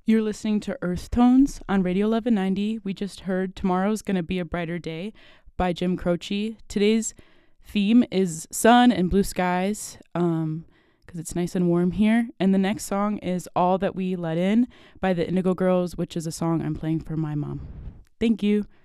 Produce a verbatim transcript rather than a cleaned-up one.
You're listening to Earth Tones on Radio eleven ninety. We just heard Tomorrow's Gonna Be a Brighter Day by Jim Croce. Today's theme is sun and blue skies, um, because it's nice and warm here. And the next song is All That We Let In by the Indigo Girls, which is a song I'm playing for my mom. Thank you.